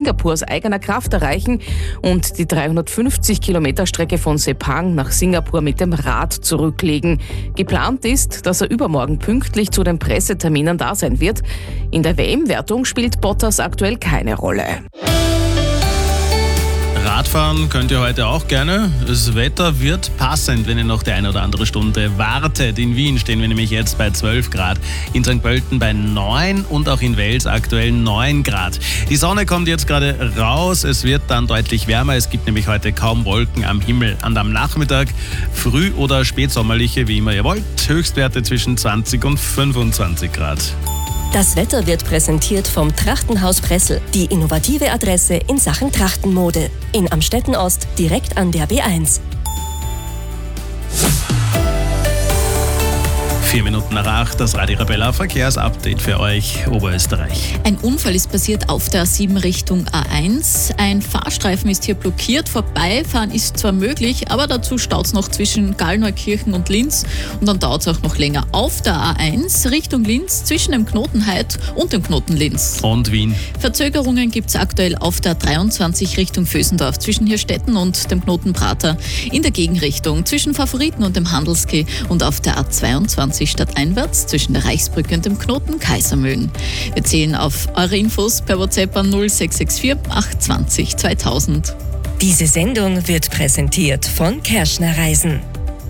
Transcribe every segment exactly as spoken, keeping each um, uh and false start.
Singapur aus eigener Kraft erreichen und die dreihundertfünfzig Kilometer Strecke von Sepang nach Singapur mit dem Rad zurücklegen. Geplant ist, dass er übermorgen pünktlich zu den Presseterminen da sein wird. In der W M-Wertung spielt Bottas aktuell keine Rolle. Radfahren könnt ihr heute auch gerne. Das Wetter wird passend, wenn ihr noch die eine oder andere Stunde wartet. In Wien stehen wir nämlich jetzt bei zwölf Grad, in Sankt Pölten bei neun und auch in Wels aktuell neun Grad. Die Sonne kommt jetzt gerade raus, es wird dann deutlich wärmer. Es gibt nämlich heute kaum Wolken am Himmel. Und am Nachmittag früh- oder spätsommerliche, wie immer ihr wollt, Höchstwerte zwischen zwanzig und fünfundzwanzig Grad. Das Wetter wird präsentiert vom Trachtenhaus Pressel, die innovative Adresse in Sachen Trachtenmode. In Amstetten Ost, direkt an der B eins. Vier Minuten nach acht, das Radio Arabella Verkehrsupdate für euch, Oberösterreich. Ein Unfall ist passiert auf der A sieben Richtung A eins. Ein Fahrstreifen ist hier blockiert. Vorbeifahren ist zwar möglich, aber dazu staut es noch zwischen Gallneukirchen und Linz. Und dann dauert es auch noch länger. Auf der A eins Richtung Linz zwischen dem Knoten Heid und dem Knoten Linz. Und Wien. Verzögerungen gibt es aktuell auf der dreiundzwanzig Richtung Vösendorf zwischen Hirstetten und dem Knoten Prater. In der Gegenrichtung zwischen Favoriten und dem Handelskeh und auf der A zweiundzwanzig stadteinwärts zwischen der Reichsbrücke und dem Knoten Kaisermühlen. Wir zählen auf eure Infos per WhatsApp an null sechs sechs vier acht zwei null zweitausend. Diese Sendung wird präsentiert von Kerschner Reisen.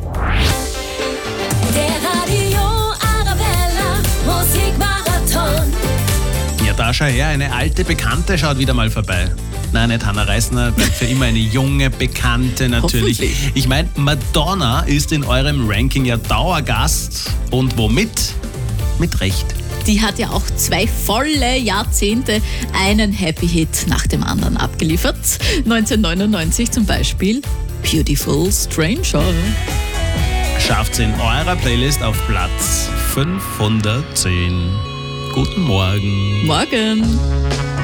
Der Radio Arabella Musikmarathon. Ja, da schau her, eine alte Bekannte schaut wieder mal vorbei. Nein, nicht Hannah Reisner, bleibt für immer eine junge Bekannte natürlich. Ich meine, Madonna ist in eurem Ranking ja Dauergast. Und womit? Mit Recht. Die hat ja auch zwei volle Jahrzehnte einen Happy Hit nach dem anderen abgeliefert. neunzehnhundertneunundneunzig zum Beispiel Beautiful Stranger. Schafft's in eurer Playlist auf Platz fünfhundertzehn. Guten Morgen. Morgen.